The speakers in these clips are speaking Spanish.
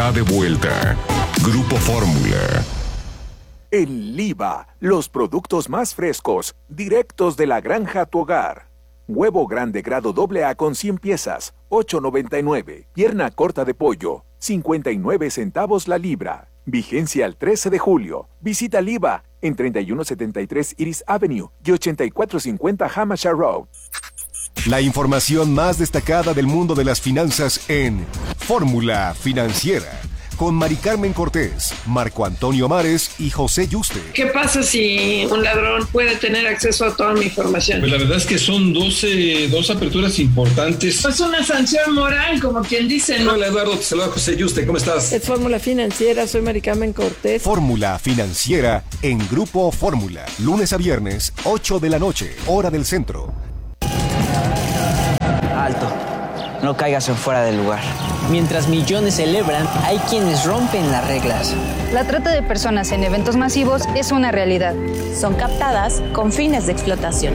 está de vuelta. Grupo Fórmula. En Liva, los productos más frescos, directos de la granja a tu hogar. Huevo grande grado AA con 100 piezas, $8.99. Pierna corta de pollo, 59 centavos la libra. Vigencia al 13 de julio. Visita Liva en 3173 Iris Avenue y 8450 Hampshire Road. La información más destacada del mundo de las finanzas en Fórmula Financiera, con Mari Carmen Cortés, Marco Antonio Mares y José Yuste. ¿Qué pasa si un ladrón puede tener acceso a toda mi información? Pues la verdad es que son dos aperturas importantes. Pues una sanción moral, como quien dice, ¿no? Hola Eduardo, te saluda José Yuste, ¿cómo estás? Es Fórmula Financiera, soy Mari Carmen Cortés. Fórmula Financiera en Grupo Fórmula, lunes a viernes, 8 de la noche, hora del centro. Alto, no caigas en fuera del lugar. Mientras millones celebran, hay quienes rompen las reglas. La trata de personas en eventos masivos es una realidad. Son captadas con fines de explotación.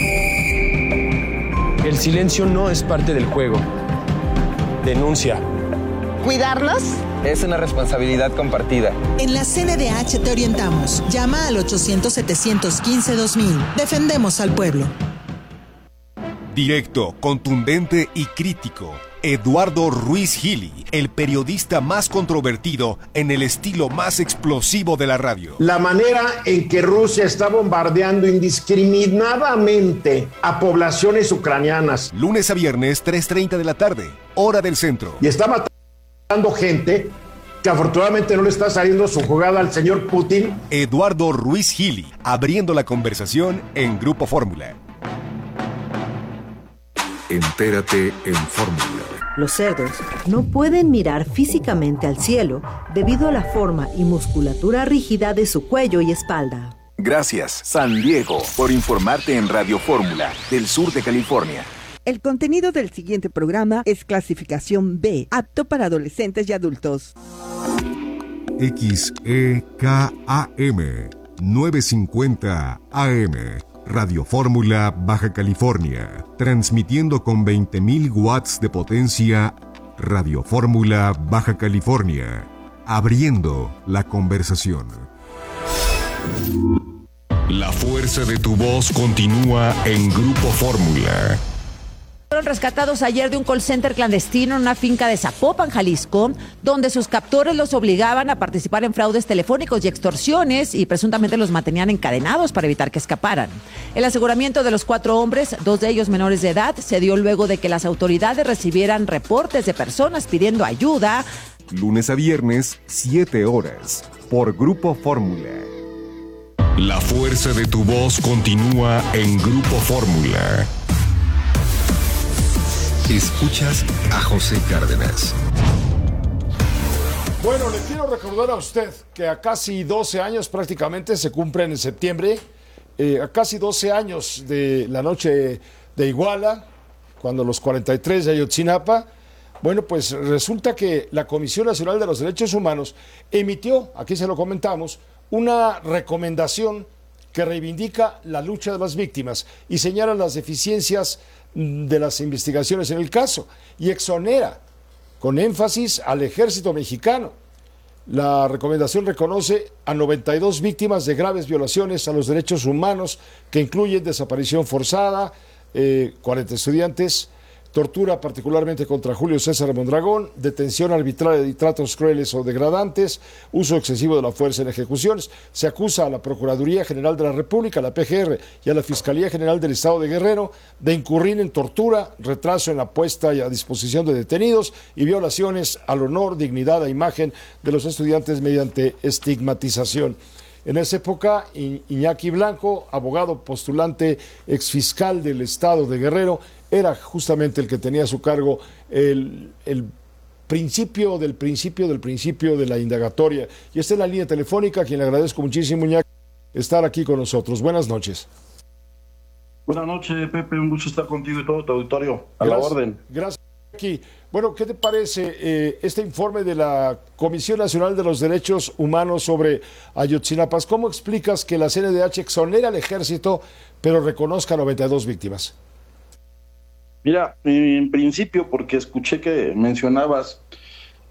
El silencio no es parte del juego. Denuncia. ¿Cuidarlos? Es una responsabilidad compartida. En la CNDH te orientamos. Llama al 800-715-2000. Defendemos al pueblo. Directo, contundente y crítico. Eduardo Ruiz Gili, el periodista más controvertido en el estilo más explosivo de la radio. La manera en que Rusia está bombardeando indiscriminadamente a poblaciones ucranianas. Lunes a viernes, 3:30 de la tarde, hora del centro. Y está matando gente que afortunadamente no le está saliendo su jugada al señor Putin. Eduardo Ruiz Gili, abriendo la conversación en Grupo Fórmula. Entérate en Fórmula. Los cerdos no pueden mirar físicamente al cielo debido a la forma y musculatura rígida de su cuello y espalda. Gracias, San Diego, por informarte en Radio Fórmula, del sur de California. El contenido del siguiente programa es clasificación B, apto para adolescentes y adultos. XEKAM 950 AM Radio Fórmula, Baja California, transmitiendo con 20.000 watts de potencia. Radio Fórmula, Baja California, abriendo la conversación. La fuerza de tu voz continúa en Grupo Fórmula. Fueron rescatados ayer de un call center clandestino en una finca de Zapopan, Jalisco, donde sus captores los obligaban a participar en fraudes telefónicos y extorsiones y presuntamente los mantenían encadenados para evitar que escaparan. El aseguramiento de los 4 hombres, 2 de ellos menores de edad, se dio luego de que las autoridades recibieran reportes de personas pidiendo ayuda. Lunes a viernes, 7 horas, por Grupo Fórmula. La fuerza de tu voz continúa en Grupo Fórmula. Escuchas a José Cárdenas. Bueno, le quiero recordar a usted que a casi 12 años prácticamente se cumplen en septiembre, a casi 12 años de la noche de Iguala, cuando los 43 de Ayotzinapa, bueno, pues resulta que la Comisión Nacional de los Derechos Humanos emitió, aquí se lo comentamos, una recomendación que reivindica la lucha de las víctimas y señala las deficiencias de las investigaciones en el caso y exonera con énfasis al ejército mexicano. La recomendación reconoce a 92 víctimas de graves violaciones a los derechos humanos que incluyen desaparición forzada, 40 estudiantes, tortura particularmente contra Julio César Mondragón, detención arbitraria y tratos crueles o degradantes, uso excesivo de la fuerza en ejecuciones. Se acusa a la Procuraduría General de la República, a la PGR y a la Fiscalía General del Estado de Guerrero de incurrir en tortura, retraso en la puesta a disposición de detenidos y violaciones al honor, dignidad e imagen de los estudiantes mediante estigmatización. En esa época, Iñaki Blanco, abogado postulante exfiscal del Estado de Guerrero, era justamente el que tenía a su cargo el principio de la indagatoria. Y esta es la línea telefónica, a quien le agradezco muchísimo, Iñaki, estar aquí con nosotros. Buenas noches. Buenas noches, Pepe, un gusto estar contigo y todo tu auditorio. A la orden. Gracias, Iñaki. Bueno, ¿qué te parece este informe de la Comisión Nacional de los Derechos Humanos sobre Ayotzinapa? ¿Cómo explicas que la CNDH exonera al ejército, pero reconozca 92 víctimas? Mira, en principio, porque escuché que mencionabas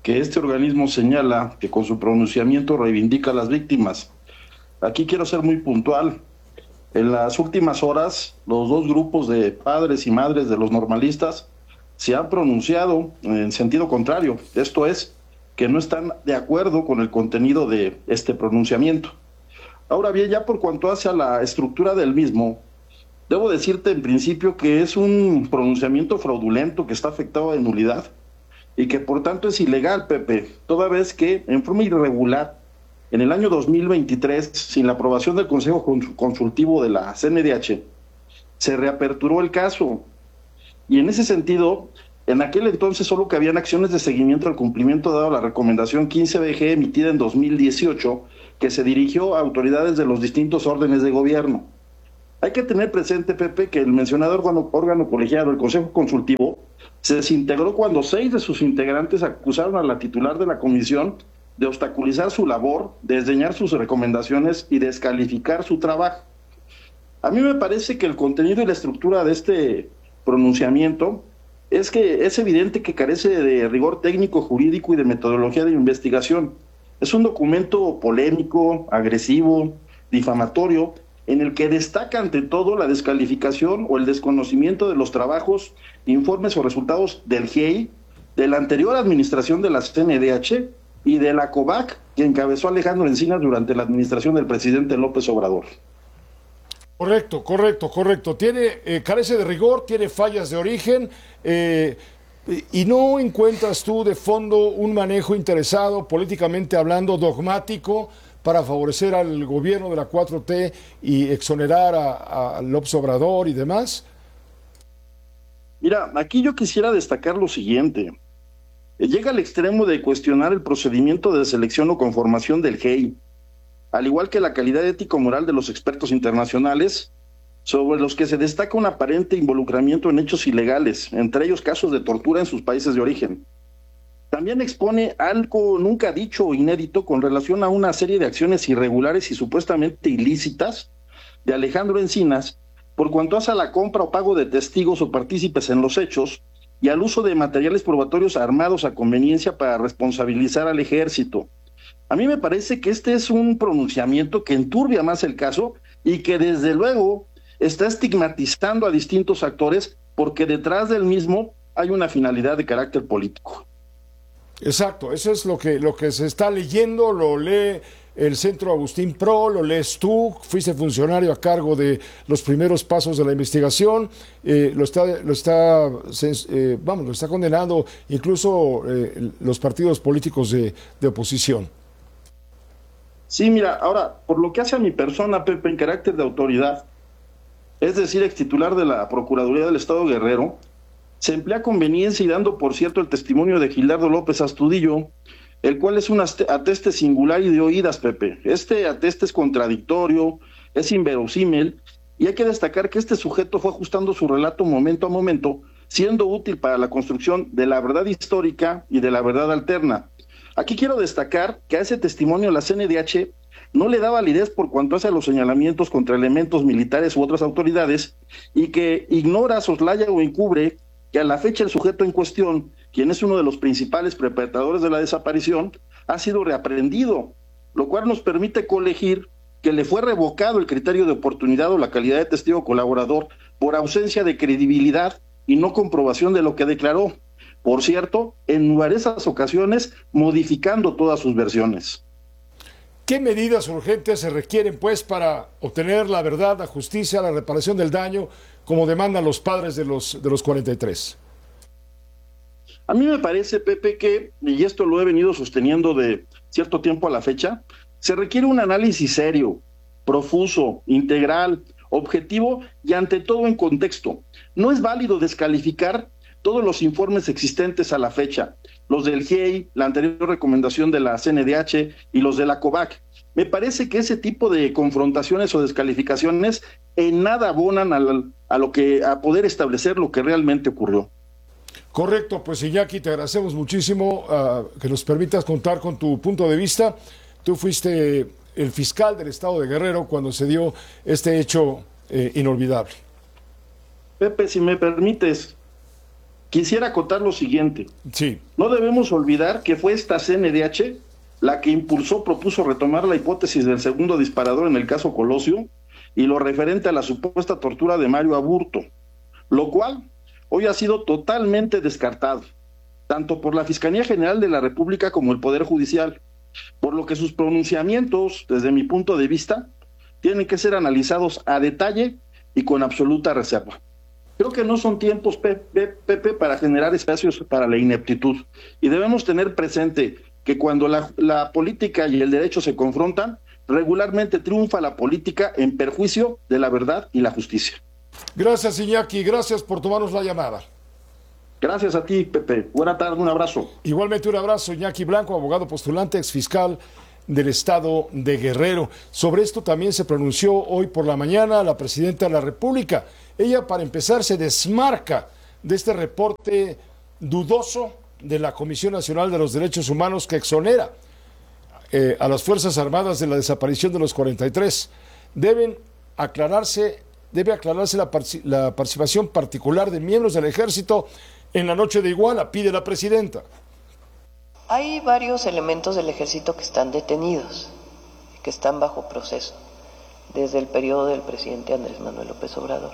que este organismo señala que con su pronunciamiento reivindica a las víctimas. Aquí quiero ser muy puntual. En las últimas horas, los dos grupos de padres y madres de los normalistas se han pronunciado en sentido contrario. Esto es, que no están de acuerdo con el contenido de este pronunciamiento. Ahora bien, ya por cuanto hace a la estructura del mismo, debo decirte en principio que es un pronunciamiento fraudulento que está afectado de nulidad y que por tanto es ilegal, Pepe, toda vez que en forma irregular, en el año 2023, sin la aprobación del Consejo Consultivo de la CNDH, se reaperturó el caso. Y en ese sentido, en aquel entonces solo que habían acciones de seguimiento al cumplimiento dado a la recomendación 15BG emitida en 2018, que se dirigió a autoridades de los distintos órdenes de gobierno. Hay que tener presente, Pepe, que el mencionado órgano colegiado, el Consejo Consultivo, se desintegró cuando 6 de sus integrantes acusaron a la titular de la comisión de obstaculizar su labor, desdeñar sus recomendaciones y descalificar su trabajo. A mí me parece que el contenido y la estructura de este pronunciamiento es que es evidente que carece de rigor técnico, jurídico y de metodología de investigación. Es un documento polémico, agresivo, difamatorio, en el que destaca ante todo la descalificación o el desconocimiento de los trabajos, informes o resultados del GIEI, de la anterior administración de la CNDH y de la COVAC, que encabezó Alejandro Encinas durante la administración del presidente López Obrador. Correcto. Carece de rigor, tiene fallas de origen, y no encuentras tú de fondo un manejo interesado, políticamente hablando, dogmático, para favorecer al gobierno de la 4T y exonerar a López Obrador y demás? Mira, aquí yo quisiera destacar lo siguiente. Llega al extremo de cuestionar el procedimiento de selección o conformación del GIEI, al igual que la calidad ético-moral de los expertos internacionales, sobre los que se destaca un aparente involucramiento en hechos ilegales, entre ellos casos de tortura en sus países de origen. También expone algo nunca dicho o inédito con relación a una serie de acciones irregulares y supuestamente ilícitas de Alejandro Encinas, por cuanto hace a la compra o pago de testigos o partícipes en los hechos y al uso de materiales probatorios armados a conveniencia para responsabilizar al ejército. A mí me parece que este es un pronunciamiento que enturbia más el caso y que desde luego está estigmatizando a distintos actores porque detrás del mismo hay una finalidad de carácter político. Exacto, eso es lo que se está leyendo, lo lee el Centro Agustín Pro, lo lees tú, fuiste funcionario a cargo de los primeros pasos de la investigación, lo está condenando incluso los partidos políticos de oposición. Sí, mira, ahora, por lo que hace a mi persona, Pepe, en carácter de autoridad, es decir, ex titular de la Procuraduría del Estado Guerrero, se emplea conveniencia y dando por cierto el testimonio de Gildardo López Astudillo, el cual es un ateste singular y de oídas, Pepe. Este ateste es contradictorio, es inverosímil, y hay que destacar que este sujeto fue ajustando su relato momento a momento, siendo útil para la construcción de la verdad histórica y de la verdad alterna. Aquí quiero destacar que a ese testimonio la CNDH no le da validez por cuanto hace a los señalamientos contra elementos militares u otras autoridades, y que ignora, soslaya o encubre que a la fecha el sujeto en cuestión, quien es uno de los principales perpetradores de la desaparición, ha sido reaprendido, lo cual nos permite colegir que le fue revocado el criterio de oportunidad o la calidad de testigo colaborador por ausencia de credibilidad y no comprobación de lo que declaró. Por cierto, en numerosas ocasiones modificando todas sus versiones. ¿Qué medidas urgentes se requieren, pues, para obtener la verdad, la justicia, la reparación del daño, como demandan los padres de los 43? A mí me parece, Pepe, que, y esto lo he venido sosteniendo de cierto tiempo a la fecha, se requiere un análisis serio, profuso, integral, objetivo y ante todo en contexto. No es válido descalificar todos los informes existentes a la fecha, los del GIEI, la anterior recomendación de la CNDH y los de la COVAC. Me parece que ese tipo de confrontaciones o descalificaciones en nada abonan a poder establecer lo que realmente ocurrió. Correcto, pues Iñaki, te agradecemos muchísimo que nos permitas contar con tu punto de vista. Tú fuiste el fiscal del estado de Guerrero cuando se dio este hecho inolvidable. Pepe, si me permites, quisiera acotar lo siguiente. Sí. No debemos olvidar que fue esta CNDH la que propuso retomar la hipótesis del segundo disparador en el caso Colosio y lo referente a la supuesta tortura de Mario Aburto, lo cual hoy ha sido totalmente descartado, tanto por la Fiscalía General de la República como el Poder Judicial, por lo que sus pronunciamientos, desde mi punto de vista, tienen que ser analizados a detalle y con absoluta reserva. Creo que no son tiempos, Pepe, para generar espacios para la ineptitud, y debemos tener presente que cuando la política y el derecho se confrontan, regularmente triunfa la política en perjuicio de la verdad y la justicia. Gracias, Iñaki, gracias por tomarnos la llamada. Gracias a ti, Pepe. Buena tarde, un abrazo. Igualmente un abrazo, Iñaki Blanco, abogado postulante, exfiscal del Estado de Guerrero. Sobre esto también se pronunció hoy por la mañana la presidenta de la República. Ella, para empezar, se desmarca de este reporte dudoso de la Comisión Nacional de los Derechos Humanos que exonera a las Fuerzas Armadas de la desaparición de los 43. Debe aclararse la participación particular de miembros del Ejército en la noche de Iguala, pide la presidenta. Hay varios elementos del Ejército que están detenidos, que están bajo proceso, desde el periodo del presidente Andrés Manuel López Obrador.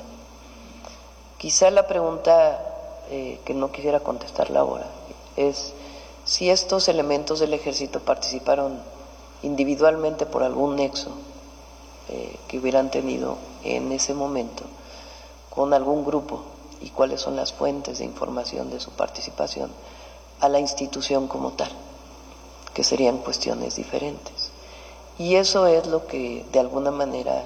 Quizá la pregunta que no quisiera contestarla ahora es si estos elementos del Ejército participaron individualmente por algún nexo que hubieran tenido en ese momento con algún grupo y cuáles son las fuentes de información de su participación a la institución como tal, que serían cuestiones diferentes. Y eso es lo que de alguna manera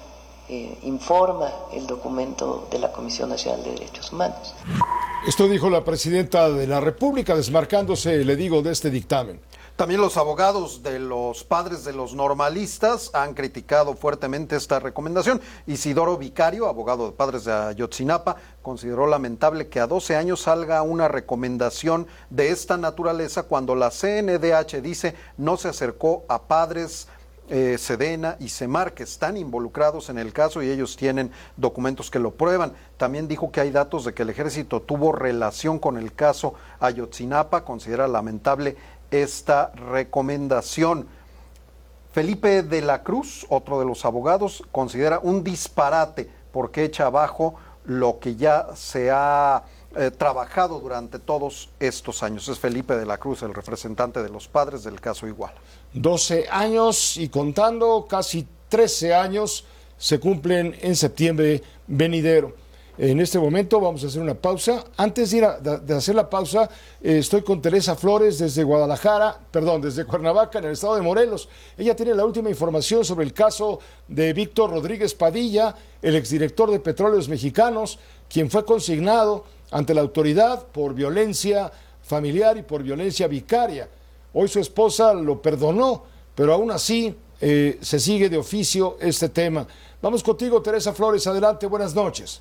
informa el documento de la Comisión Nacional de Derechos Humanos. Esto dijo la presidenta de la República, desmarcándose, le digo, de este dictamen. También los abogados de los padres de los normalistas han criticado fuertemente esta recomendación. Isidoro Vicario, abogado de padres de Ayotzinapa, consideró lamentable que a 12 años salga una recomendación de esta naturaleza cuando la CNDH dice no se acercó a padres Sedena y Semar, que están involucrados en el caso y ellos tienen documentos que lo prueban. También dijo que hay datos de que el ejército tuvo relación con el caso Ayotzinapa. Considera lamentable esta recomendación. Felipe de la Cruz, otro de los abogados, considera un disparate porque echa abajo lo que ya se ha trabajado durante todos estos años. Es Felipe de la Cruz, el representante de los padres del caso Iguala. 12 años y contando, casi 13 años se cumplen en septiembre venidero. En este momento vamos a hacer una pausa. Antes de hacer la pausa, estoy con Teresa Flores desde desde Cuernavaca, en el estado de Morelos. Ella tiene la última información sobre el caso de Víctor Rodríguez Padilla, el exdirector de Petróleos Mexicanos, quien fue consignado ante la autoridad por violencia familiar y por violencia vicaria. Hoy su esposa lo perdonó, pero aún así se sigue de oficio este tema. Vamos contigo, Teresa Flores. Adelante, buenas noches.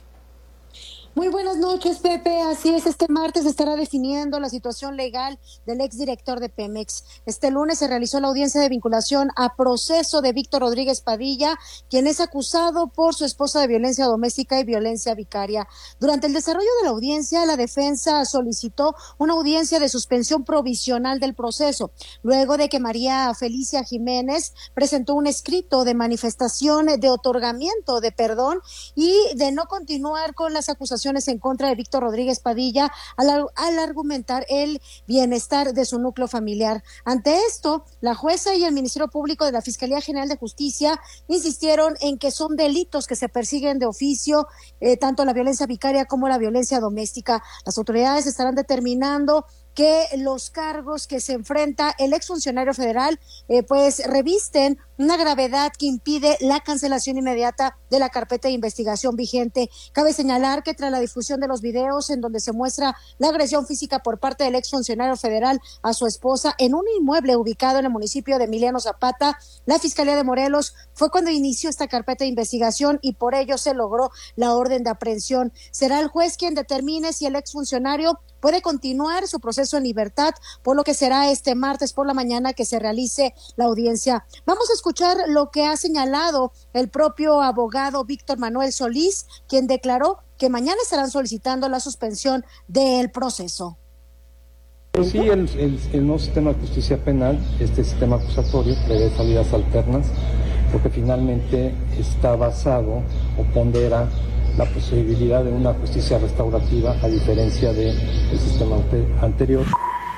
Muy buenas noches, Pepe. Así es, este martes se estará definiendo la situación legal del exdirector de Pemex. Este lunes se realizó la audiencia de vinculación a proceso de Víctor Rodríguez Padilla, quien es acusado por su esposa de violencia doméstica y violencia vicaria. Durante el desarrollo de la audiencia, la defensa solicitó una audiencia de suspensión provisional del proceso, luego de que María Felicia Jiménez presentó un escrito de manifestación de otorgamiento de perdón y de no continuar con las acusaciones en contra de Víctor Rodríguez Padilla al argumentar el bienestar de su núcleo familiar. Ante esto, la jueza y el Ministerio Público de la Fiscalía General de Justicia insistieron en que son delitos que se persiguen de oficio, tanto la violencia vicaria como la violencia doméstica. Las autoridades estarán determinando que los cargos que se enfrenta el exfuncionario federal pues revisten una gravedad que impide la cancelación inmediata de la carpeta de investigación vigente. Cabe señalar que tras la difusión de los videos en donde se muestra la agresión física por parte del exfuncionario federal a su esposa en un inmueble ubicado en el municipio de Emiliano Zapata, la Fiscalía de Morelos fue cuando inició esta carpeta de investigación y por ello se logró la orden de aprehensión. Será el juez quien determine si el exfuncionario puede continuar su proceso en libertad, por lo que será este martes por la mañana que se realice la audiencia. Vamos a escuchar lo que ha señalado el propio abogado Víctor Manuel Solís, quien declaró que que mañana estarán solicitando la suspensión del proceso. Pero sí, el nuevo sistema de justicia penal, este sistema acusatorio, prevé salidas alternas, porque finalmente está basado o pondera la posibilidad de una justicia restaurativa a diferencia del sistema anterior.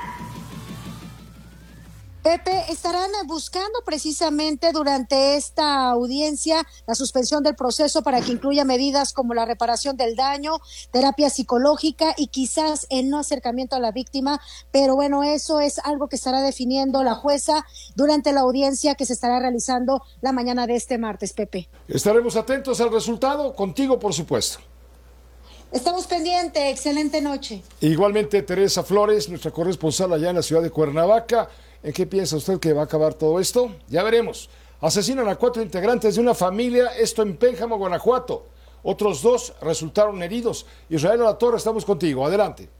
Pepe, estarán buscando precisamente durante esta audiencia la suspensión del proceso para que incluya medidas como la reparación del daño, terapia psicológica y quizás el no acercamiento a la víctima, pero bueno, eso es algo que estará definiendo la jueza durante la audiencia que se estará realizando la mañana de este martes, Pepe. Estaremos atentos al resultado, contigo por supuesto. Estamos pendientes, excelente noche. Igualmente Teresa Flores, nuestra corresponsal allá en la ciudad de Cuernavaca. ¿En qué piensa usted que va a acabar todo esto? Ya veremos. Asesinan a 4 integrantes de una familia, esto en Pénjamo, Guanajuato. Otros 2 resultaron heridos. Israel Alatorre, estamos contigo. Adelante.